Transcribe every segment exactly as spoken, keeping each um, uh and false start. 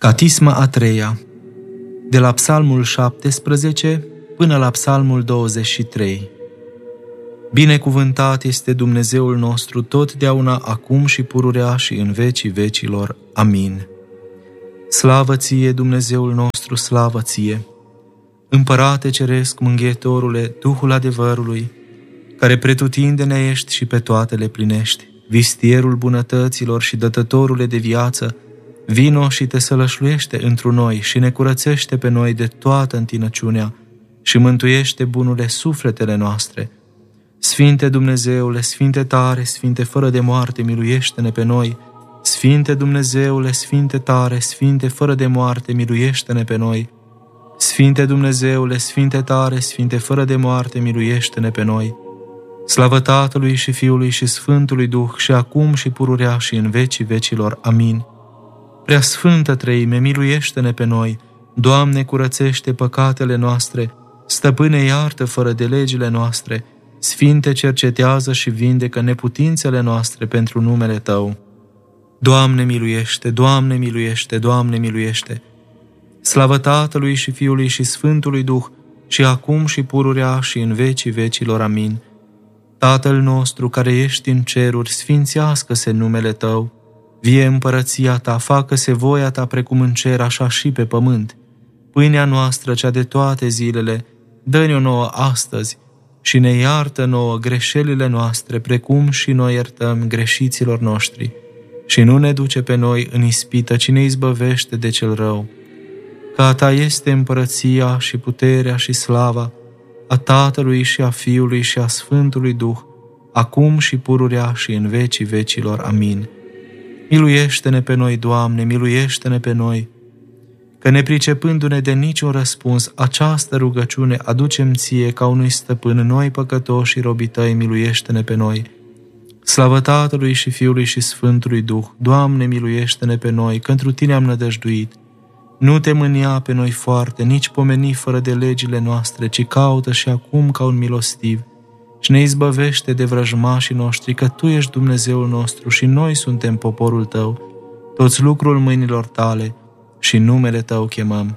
Catisma a treia, de la Psalmul șaptesprezece până la Psalmul douăzeci și trei. Binecuvântat este Dumnezeul nostru totdeauna, acum și pururea și în vecii vecilor. Amin. Slavă ție, Dumnezeul nostru, slavă ție! Împărate ceresc, mângâietorule, Duhul adevărului, care pretutindene ești și pe toate le plinești, vistierul bunătăților și dătătorule de viață, vino și te sălășluiește întru noi și ne curățește pe noi de toată întinăciunea și mântuiește bunule sufletele noastre. Sfinte Dumnezeule, Sfinte tare, Sfinte fără de moarte, miluiește-ne pe noi. Sfinte Dumnezeule, Sfinte tare, Sfinte fără de moarte, miluiește-ne pe noi. Sfinte Dumnezeule, Sfinte tare, Sfinte fără de moarte, miluiește-ne pe noi. Slavă Tatălui și Fiului și Sfântului Duh, și acum și pururea și în vecii vecilor. Amin. Prea Sfântă Treime, miluiește-ne pe noi. Doamne, curățește păcatele noastre. Stăpâne, iartă fără de legile noastre. Sfinte, cercetează și vindecă neputințele noastre pentru numele Tău. Doamne, miluiește, Doamne, miluiește, Doamne, miluiește. Slavă Tatălui și Fiului și Sfântului Duh, și acum și pururea și în vecii vecilor. Amin. Tatăl nostru care ești în ceruri, sfințească-se numele Tău. Vie împărăția Ta, facă-se voia Ta precum în cer, așa și pe pământ. Pâinea noastră, cea de toate zilele, dă-ne-o nouă astăzi și ne iartă nouă greșelile noastre, precum și noi iertăm greșiților noștri. Și nu ne duce pe noi în ispită, ci ne izbăvește de cel rău. Că a Ta este împărăția și puterea și slava a Tatălui și a Fiului și a Sfântului Duh, acum și pururea și în vecii vecilor. Amin. Miluiește-ne pe noi, Doamne, miluiește-ne pe noi, că nepricepându-ne de niciun răspuns, această rugăciune aducem Ție ca unui stăpân, noi păcătoși și robii Tăi, miluiește-ne pe noi. Slavă Tatălui și Fiului și Sfântului Duh, Doamne, miluiește-ne pe noi, că întru Tine am nădăjduit. Nu te mânia pe noi foarte, nici pomeni fără de legile noastre, ci caută și acum ca un milostiv și ne izbăvește de vrăjmașii noștri, că Tu ești Dumnezeul nostru și noi suntem poporul Tău, toți lucrul mâinilor Tale și numele Tău chemăm.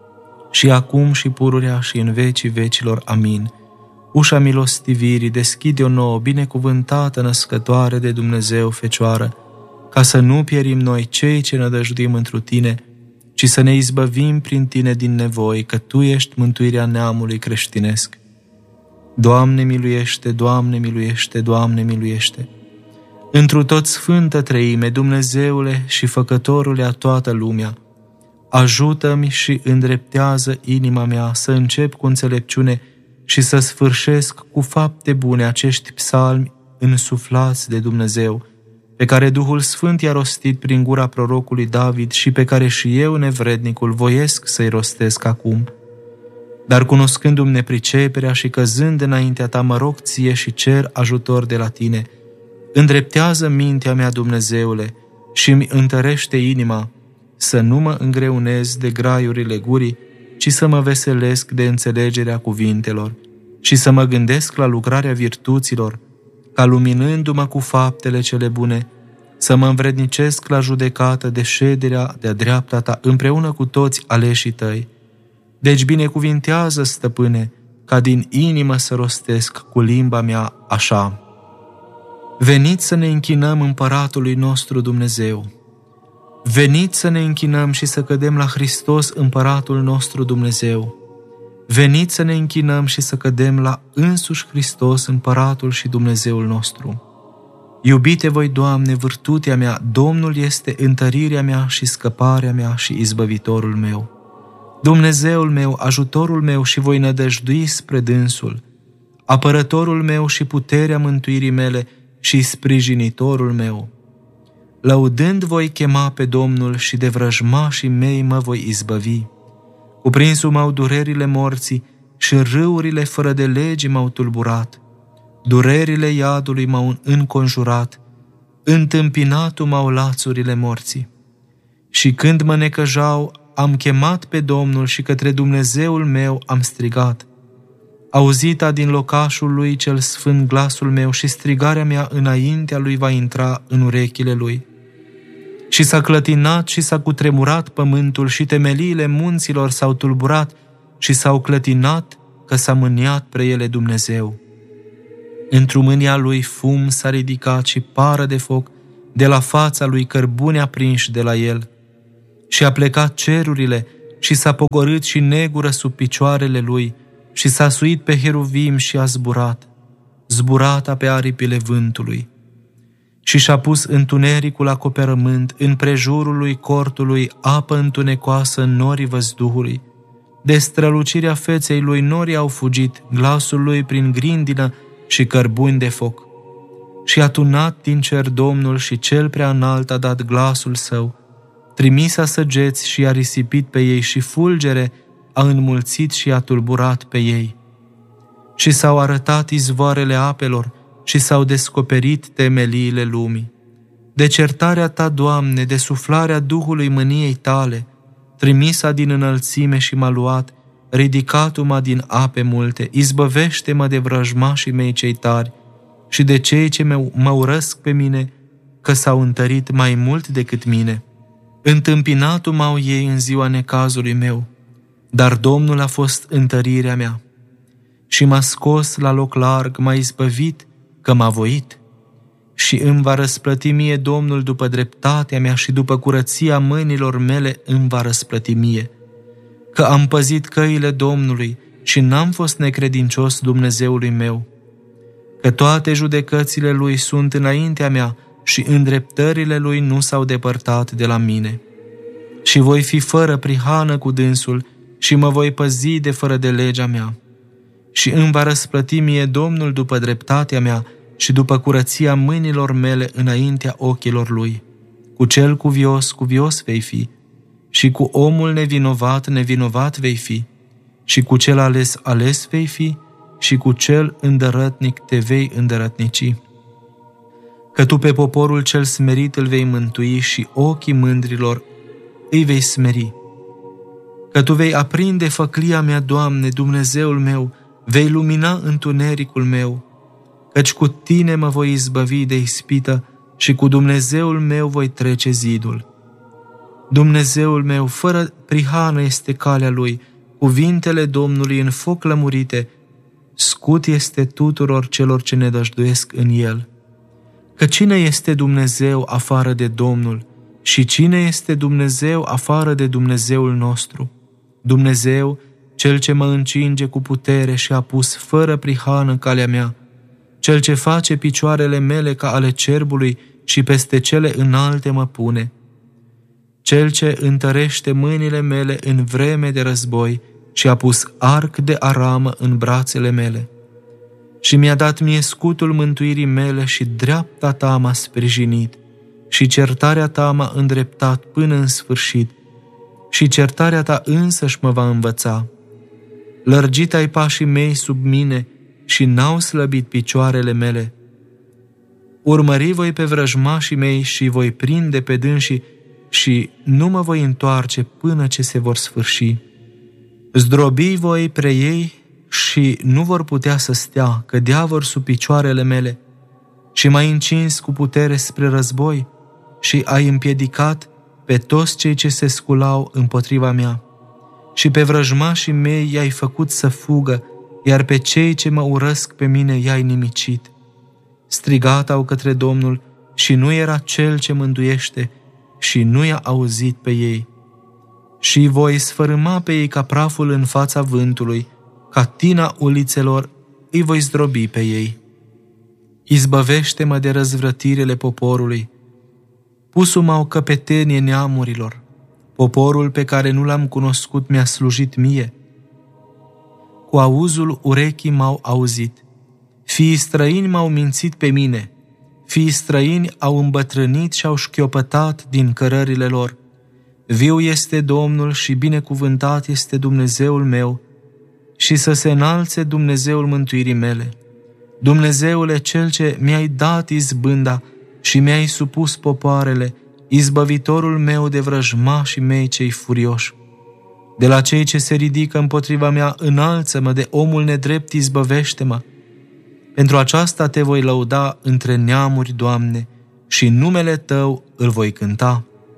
Și acum și pururea și în vecii vecilor. Amin. Ușa milostivirii deschide-o nouă, binecuvântată născătoare de Dumnezeu Fecioară, ca să nu pierim noi cei ce nădăjduim întru Tine, ci să ne izbăvim prin Tine din nevoi, că Tu ești mântuirea neamului creștinesc. Doamne miluiește, Doamne miluiește, Doamne miluiește. Întru tot Sfântă Treime, Dumnezeule și Făcătorule a toată lumea, ajută-mi și îndreptează inima mea să încep cu înțelepciune și să sfârșesc cu fapte bune acești psalmi însuflați de Dumnezeu, pe care Duhul Sfânt i-a rostit prin gura prorocului David și pe care și eu, nevrednicul, voiesc să-i rostesc acum. Dar cunoscându-mi nepriceperea și căzând înaintea Ta, mă rog Ție și cer ajutor de la Tine. Îndreptează mintea mea, Dumnezeule, și îmi întărește inima, să nu mă îngreunez de graiurile gurii, ci să mă veselesc de înțelegerea cuvintelor și să mă gândesc la lucrarea virtuților, ca luminându-mă cu faptele cele bune, să mă învrednicesc la judecată de șederea de-a dreapta Ta împreună cu toți aleșii Tăi. Deci binecuvintează, Stăpâne, ca din inimă să rostesc cu limba mea așa. Veniți să ne închinăm Împăratului nostru Dumnezeu. Veniți să ne închinăm și să cădem la Hristos, Împăratul nostru Dumnezeu. Veniți să ne închinăm și să cădem la însuși Hristos, Împăratul și Dumnezeul nostru. Iubite voi, Doamne, vârtutea mea, Domnul este întărirea mea și scăparea mea și izbăvitorul meu. Dumnezeul meu, ajutorul meu și voi nădăjdui spre dânsul, apărătorul meu și puterea mântuirii mele și sprijinitorul meu. Lăudând voi chema pe Domnul și de vrăjmașii mei mă voi izbăvi. Cuprinsul m-au durerile morții și râurile fără de legi m-au tulburat. Durerile iadului m-au înconjurat, întâmpinatul m-au lațurile morții. Și când mă necăjau, am chemat pe Domnul și către Dumnezeul meu am strigat. Auzita din locașul lui cel sfânt glasul meu și strigarea mea înaintea lui va intra în urechile lui. Și s-a clătinat și s-a cutremurat pământul și temeliile munților s-au tulburat și s-au clătinat că s-a mâniat pre ele Dumnezeu. Într-o mânia lui fum s-a ridicat și pară de foc de la fața lui, cărbuni aprinși de la el. Și a plecat cerurile și s-a pogorât și negură sub picioarele lui și s-a suit pe heruvim și a zburat, zburata pe aripile vântului. Și și-a pus întunericul acoperământ, în prejurul lui cortului apă întunecoasă în norii văzduhului. De strălucirea feței lui norii au fugit, glasul lui prin grindină și cărbuni de foc. Și a tunat din cer Domnul și cel prea înalt a dat glasul său. Trimis a săgeți și a risipit pe ei și fulgere a înmulțit și a tulburat pe ei. Și s-au arătat izvoarele apelor și s-au descoperit temeliile lumii. De certarea ta, Doamne, de suflarea Duhului mâniei tale, trimisa din înălțime și m-a luat, ridicat-o-mă din ape multe, izbăvește-mă de vrăjmașii mei cei tari și de cei ce mă urăsc pe mine, că s-au întărit mai mult decât mine. Întâmpinat-o m-au ei în ziua necazului meu, dar Domnul a fost întărirea mea. Și m-a scos la loc larg, m-a izbăvit, că m-a voit. Și îmi va răsplăti mie Domnul după dreptatea mea și după curăția mâinilor mele îmi va răsplăti mie. Că am păzit căile Domnului și n-am fost necredincios Dumnezeului meu. Că toate judecățile Lui sunt înaintea mea și îndreptările Lui nu s-au depărtat de la mine. Și voi fi fără prihană cu dânsul și mă voi păzi de fără de legea mea. Și îmi va răsplăti mie Domnul după dreptatea mea și după curăția mâinilor mele înaintea ochilor Lui. Cu cel cuvios, cuvios vei fi, și cu omul nevinovat, nevinovat vei fi, și cu cel ales, ales vei fi, și cu cel îndărătnic te vei îndărătnici. Că tu pe poporul cel smerit îl vei mântui și ochii mândrilor îi vei smeri. Că tu vei aprinde făclia mea, Doamne, Dumnezeul meu, vei lumina întunericul meu, căci cu tine mă voi izbăvi de ispită și cu Dumnezeul meu voi trece zidul. Dumnezeul meu, fără prihană este calea Lui, cuvintele Domnului în foc lămurite, scut este tuturor celor ce ne dăjduiesc în El. Că cine este Dumnezeu afară de Domnul și cine este Dumnezeu afară de Dumnezeul nostru? Dumnezeu, Cel ce mă încinge cu putere și a pus fără prihană calea mea, Cel ce face picioarele mele ca ale cerbului și peste cele înalte mă pune, Cel ce întărește mâinile mele în vreme de război și a pus arc de aramă în brațele mele. Și mi-a dat mie scutul mântuirii mele și dreapta ta m-a sprijinit și certarea ta m-a îndreptat până în sfârșit și certarea ta însăși mă va învăța. Lărgit ai pașii mei sub mine și n-au slăbit picioarele mele. Urmări voi pe vrăjmașii mei și voi prinde pe dânsii și nu mă voi întoarce până ce se vor sfârși. Zdrobi voi pre ei și nu vor putea să stea, cădea vor sub picioarele mele. Și m-ai încins cu putere spre război și ai împiedicat pe toți cei ce se sculau împotriva mea. Și pe vrăjmașii mei i-ai făcut să fugă, iar pe cei ce mă urăsc pe mine i-ai nimicit. Strigat au către Domnul și nu era Cel ce mântuiește și nu i-a auzit pe ei. Și voi sfărâma pe ei ca praful în fața vântului, ca tina ulițelor îi voi zdrobi pe ei. Izbăvește-mă de răzvrătirile poporului. Pusul m-au căpetenie neamurilor. Poporul pe care nu l-am cunoscut mi-a slujit mie. Cu auzul urechii m-au auzit. Fiii străini m-au mințit pe mine. Fiii străini au îmbătrânit și au șchiopătat din cărările lor. Viu este Domnul și binecuvântat este Dumnezeul meu și să se înalțe Dumnezeul mântuirii mele. Dumnezeule, Cel ce mi-ai dat izbânda și mi-ai supus popoarele, izbăvitorul meu de vrăjmașii mei cei furioși. De la cei ce se ridică împotriva mea, înalță-mă, de omul nedrept izbăvește-mă. Pentru aceasta te voi lăuda între neamuri, Doamne, și numele Tău îl voi cânta.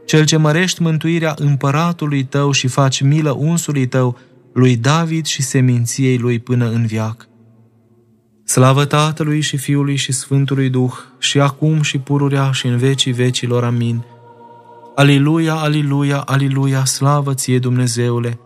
Cel ce mărești mântuirea împăratului tău și faci milă unsului tău, lui David și seminției lui până în veac. Slavă Tatălui și Fiului și Sfântului Duh, și acum și pururea și în vecii vecilor. Amin. Aliluia, aliluia, aliluia, slavă ție, Dumnezeule!